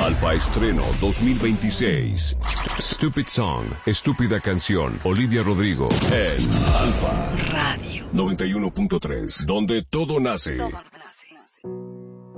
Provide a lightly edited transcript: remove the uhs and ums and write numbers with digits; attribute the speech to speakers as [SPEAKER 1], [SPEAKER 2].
[SPEAKER 1] Alfa Estreno 2026. Stupid Song, estúpida canción. Olivia Rodrigo en Alfa
[SPEAKER 2] Radio
[SPEAKER 1] 91.3, donde todo nace.
[SPEAKER 2] Todo nace.